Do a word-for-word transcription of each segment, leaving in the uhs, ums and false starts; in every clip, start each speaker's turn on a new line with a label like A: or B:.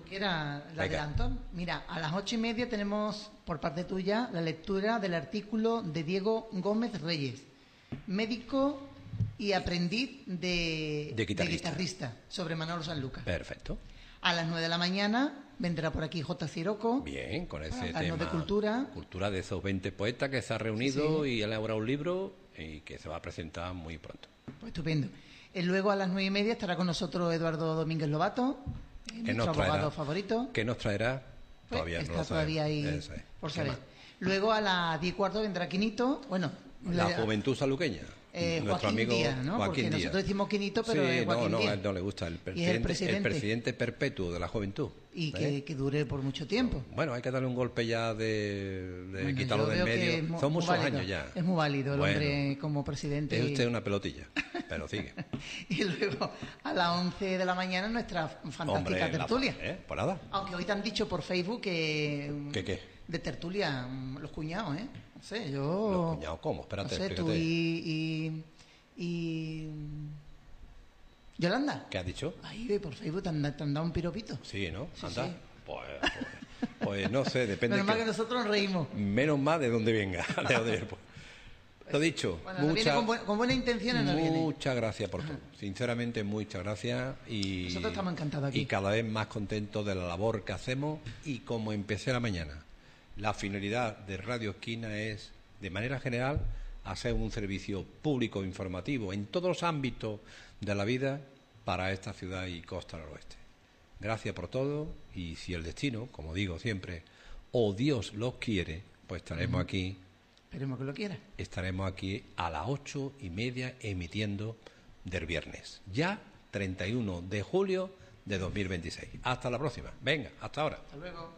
A: quieras, la adelanto. Mira, a las ocho y media tenemos, por parte tuya, la lectura del artículo de Diego Gómez Reyes, médico y aprendiz de,
B: de, guitarrista.
A: de guitarrista, sobre Manolo Sanlúcar.
B: Perfecto.
A: A las nueve de la mañana vendrá por aquí J. Ciroco.
B: Bien, con ese
A: tema
B: tema
A: de cultura.
B: Cultura de esos veinte poetas que se han reunido
A: Sí.
B: y han elaborado un libro y que se va a presentar muy pronto.
A: Pues estupendo. Y luego a las nueve y media estará con nosotros Eduardo Domínguez Lobato, eh, nuestro abogado favorito.
B: ¿Qué nos traerá?
A: Pues
B: Todavía
A: está
B: no lo
A: todavía ahí
B: es.
A: por saber. Luego a las diez y cuarto vendrá Quinito. Bueno,
B: la
A: le,
B: juventud saluqueña.
A: Eh,
B: Nuestro
A: Joaquín
B: amigo
A: Díaz, ¿no?
B: Joaquín
A: Porque
B: Díaz.
A: nosotros decimos Quinito, pero
B: sí,
A: es Joaquín
B: no, no,
A: Díaz.
B: a él no le gusta. El presidente,
A: Y es el presidente.
B: el presidente perpetuo de la juventud.
A: Y
B: ¿eh?
A: que, que dure por mucho tiempo.
B: Bueno, hay que darle un golpe ya de, de
A: Bueno,
B: quitarlo
A: yo
B: del
A: veo
B: medio.
A: que es mu-
B: Son
A: muy
B: muchos
A: válido.
B: años ya.
A: Es muy válido el
B: Bueno,
A: hombre como presidente.
B: Es
A: y-
B: usted una pelotilla, pero sigue.
A: Y luego a las once de la mañana nuestra fantástica
B: Hombre, la-
A: tertulia.
B: ¿eh? Por nada.
A: Aunque hoy te han dicho por Facebook que...
B: ¿Qué qué?
A: De tertulia, mm, los cuñados, ¿eh? No sé, yo...
B: ¿Los cuñados cómo? Espérate,
A: no sé, tú
B: explícate.
A: y... y, y... Yolanda.
B: ¿Qué has dicho?
A: Ahí por Facebook te han, te han dado un piropito.
B: Sí, ¿no?
A: Sí,
B: Anda.
A: sí.
B: Pues, pues, pues no sé, depende.
A: Menos mal
B: que-
A: que nosotros nos reímos.
B: Menos mal de dónde venga. De dónde venga. Lo dicho,
A: Bueno, no viene
B: muchas
A: con, buen- con buenas intenciones no viene.
B: muchas gracias por todo. Sinceramente, muchas gracias. Y,
A: Nosotros estamos encantados aquí.
B: Y cada vez más contentos de la labor que hacemos. Y como empecé la mañana, la finalidad de Radio Esquina es, de manera general, hacer un servicio público informativo en todos los ámbitos de la vida para esta ciudad y costa noroeste. Gracias por todo y si el destino, como digo siempre, o Dios los quiere, pues estaremos aquí.
A: Esperemos que lo quiera.
B: Estaremos aquí a las ocho y media emitiendo del viernes, ya treinta y uno de julio de dos mil veintiséis. Hasta la próxima. Venga, hasta ahora.
A: Hasta luego.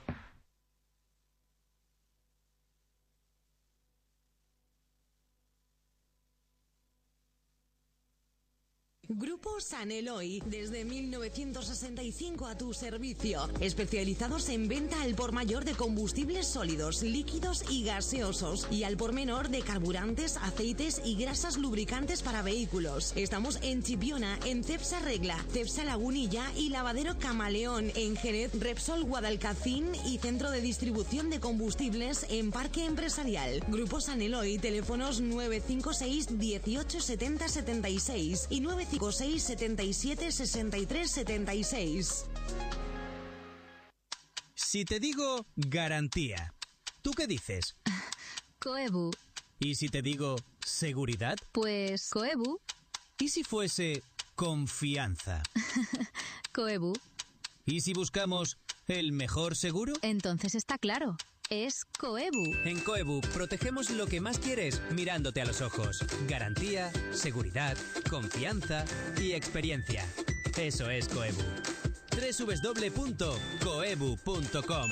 C: Grupo San Eloy, desde mil novecientos sesenta y cinco a tu servicio, especializados en venta al por mayor de combustibles sólidos, líquidos y gaseosos, y al por menor de carburantes, aceites y grasas lubricantes para vehículos. Estamos en Chipiona, en Cepsa Regla, Cepsa Lagunilla y Lavadero Camaleón, en Jerez, Repsol Guadalcacín y Centro de Distribución de Combustibles en Parque Empresarial. Grupo San Eloy, teléfonos nueve cinco seis, dieciocho, setenta, setenta y seis y nueve cinco seis, setenta y siete, sesenta y tres, setenta y seis.
D: Si te digo garantía, ¿tú qué dices?
E: Coebu.
D: ¿Y si te digo seguridad?
E: Pues Coebu.
D: ¿Y si fuese confianza?
E: Coebu.
D: ¿Y si buscamos el mejor seguro?
E: Entonces está claro. Es Coebu.
D: En Coebu protegemos lo que más quieres mirándote a los ojos. Garantía, seguridad, confianza y experiencia. Eso es Coebu. doble u doble u doble u punto coebu punto com.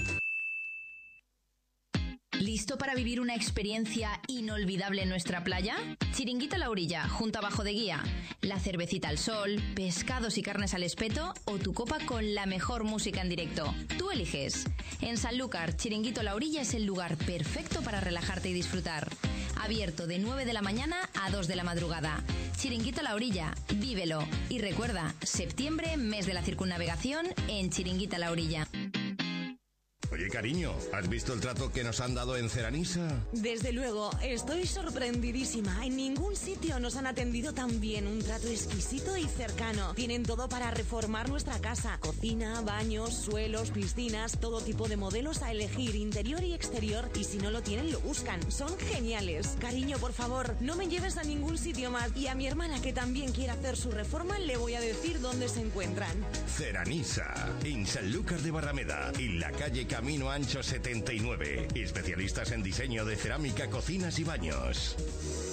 F: ¿Listo para vivir una experiencia inolvidable en nuestra playa? Chiringuito a la orilla, junto a Bajo de Guía. La cervecita al sol, pescados y carnes al espeto o tu copa con la mejor música en directo. Tú eliges. En Sanlúcar, Chiringuito a la orilla es el lugar perfecto para relajarte y disfrutar. Abierto de nueve de la mañana a dos de la madrugada. Chiringuito a la orilla, vívelo. Y recuerda, septiembre, mes de la circunnavegación en Chiringuito a la orilla.
G: Oye, cariño, ¿has visto el trato que nos han dado en Ceranisa?
C: Desde luego, estoy sorprendidísima. En ningún sitio nos han atendido tan bien. Un trato exquisito y cercano. Tienen todo para reformar nuestra casa. Cocina, baños, suelos, piscinas, todo tipo de modelos a elegir, interior y exterior. Y si no lo tienen, lo buscan. Son geniales. Cariño, por favor, no me lleves a ningún sitio más. Y a mi hermana, que también quiere hacer su reforma, le voy a decir dónde se encuentran.
G: Ceranisa, en Sanlúcar de Barrameda, en la calle Camino Ancho setenta y nueve. Especialistas en diseño de cerámica, cocinas y baños.